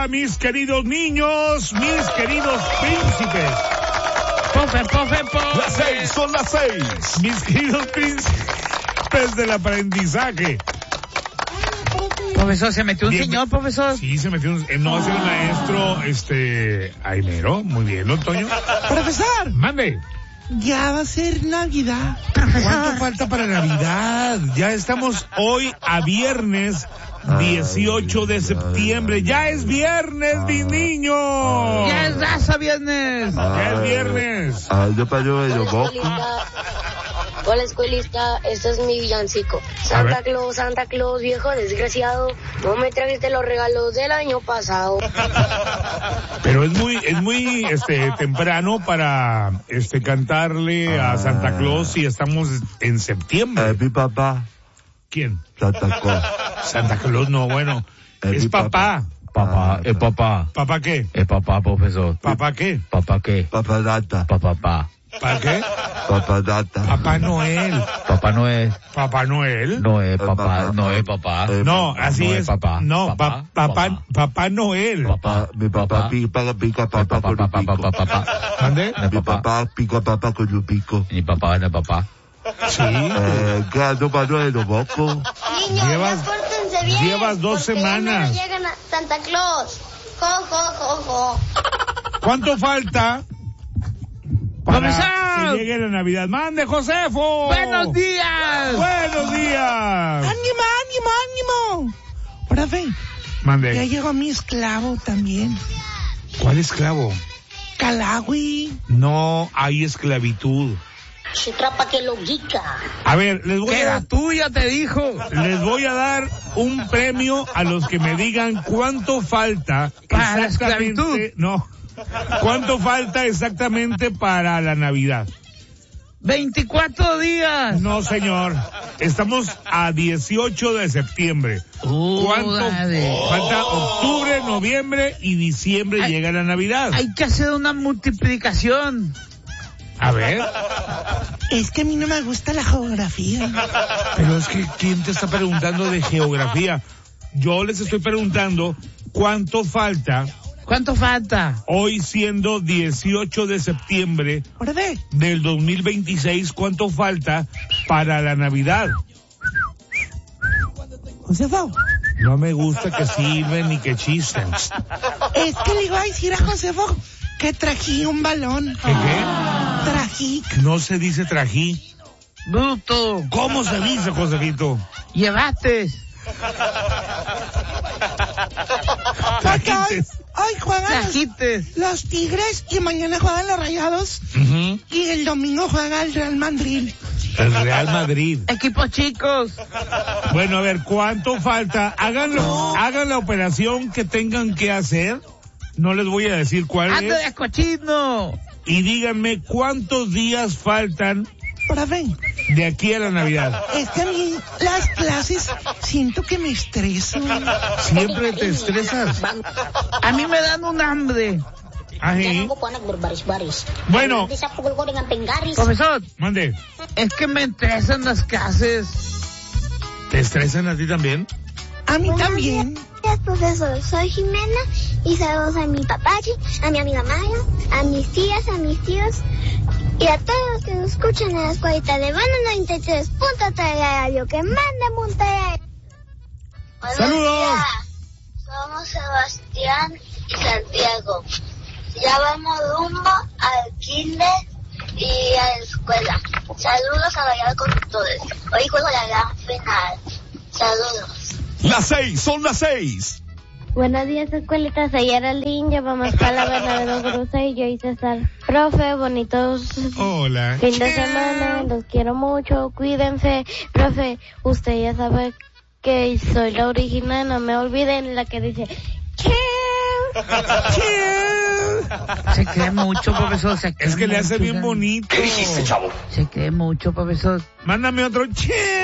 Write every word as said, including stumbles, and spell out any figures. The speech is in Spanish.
Hola, mis queridos niños, mis queridos príncipes. Pofe, pofe, pofe. Las seis, son las seis. Mis queridos príncipes del aprendizaje. Profesor, ¿se metió un Bien, señor, profesor? Sí, se metió un... eh, no, es el maestro, este... Aimero. Muy bien, ¿no, Toño? Profesor, Mande. ya va a ser Navidad. ¿Cuánto falta para Navidad? Ya estamos hoy a viernes dieciocho de septiembre. ¡Ya es viernes, mi niño! Ya es raza viernes. Ya es viernes. Ah, yo paro de los bocos. Hola, escuelista, este es mi villancico. A Santa ver. Claus, Santa Claus, viejo desgraciado, no me trajiste los regalos del año pasado. Pero es muy, es muy, este, temprano para, este, cantarle a Santa Claus si estamos en septiembre. Eh, mi papá, ¿Quién? Santa Claus. Santa Claus, no, bueno. Eh, Es mi papá. Papá, es papá. ¿Papá qué? Es papá, profesor. ¿Papá qué? ¿Papá qué? Papá Data. Papá, papá. ¿Papá qué? Papá Data. Papá Noel. Papá no es, ¿Papá Noel? no es papá, papá. no es papá. Eh, No, así No es. es papá. No, Papá, pa- papá, papá. papá Noel. Ah, mi papá pica, pica papá con un papá, pico. papá, papá. ¿Mande? No es Mi papá. papá pica papá con un pico. Mi papá no es papá. Sí. Eh, ¿qué no paro de los bocos? Niños, Llevas- ya pórtense bien. llevas dos porque semanas. Ya no llegan a Santa Claus. Jo, jo, jo, jo. ¿Cuánto falta para ¡Profesor! que llegue la Navidad? ¡Mande, Josefo! ¡Buenos días! ¡Buenos días! ¡Ánimo, ánimo, ánimo! Profe, ya Mande. llegó mi esclavo también. ¿Cuál esclavo? Calawi. No hay esclavitud. Se trapa que lo guica. A ver, les voy Que a era dar, tuya, te dijo. les voy a dar un premio a los que me digan cuánto falta Para la exactamente. esclavitud. No. ¿Cuánto falta exactamente para la Navidad? veinticuatro días. No, señor. Estamos a dieciocho de septiembre. ¿Cuánto Órale. falta? Octubre, noviembre y diciembre Ay. llega la Navidad. Hay que hacer una multiplicación. A ver. Es que a mí no me gusta la geografía. Pero es que, ¿quién te está preguntando de geografía? Yo les estoy preguntando cuánto falta ¿Cuánto falta? hoy siendo dieciocho de septiembre Profe, del dos mil veintiséis, cuánto falta para la Navidad. Josefo, No me gusta que sirven ni que chisten. es que le iba a decir a Josefo que trají un balón. ¿Qué qué? Trají. No se dice trají. Bruto. ¿Cómo se dice, Josefito? Llevaste. Porque hoy, Trajites. hoy juegan los, Trajiste. los Tigres y mañana juegan los Rayados Ujú. y el domingo juega el Real Madrid. El Real Madrid. Equipos chicos. Bueno, a ver, ¿cuánto falta? Háganlo, hagan la operación que tengan que hacer. No les voy a decir cuál Anda es. de cochino. Y díganme cuántos días faltan Profe, de aquí a la Navidad. es que a mí las clases siento que me estreso. Siempre te estresas. A mí me dan un hambre. Ají. Jangan ko po anak berbaris-baris. Bueno, Nanti sa pukul ko dengan penggaris. Profesor, mande. es que me estresan las clases. ¿Te estresan a ti también? A mí también. Gracias, profesor. Soy Jimena y saludos a mi papachi, a mi amiga Maya, a mis tías, a mis tíos y a todos los que nos escuchan en la escuelita de Banda noventa y tres punto tres Radio que manda Monterrey. Buenos ¡Saludos! días. Somos Sebastián y Santiago. Ya vamos rumbo al kinder y a la escuela. Saludos a Valladolid Conductores. Hoy juego la gran final. Saludos. Las seis, son las seis. Buenos días, escuelita. Soy Geraldine. Ya vamos para la Bernardo Cruza y yo y César. Profe, bonitos Hola. fin de semana. Los quiero mucho. Cuídense. Profe, usted ya sabe que soy la original. No me olviden la que dice... "Chill". Se cree mucho, profesor. Se cree Es que le hace mucho, bien ya. bonito. Se cree mucho, profesor. Mándame otro che.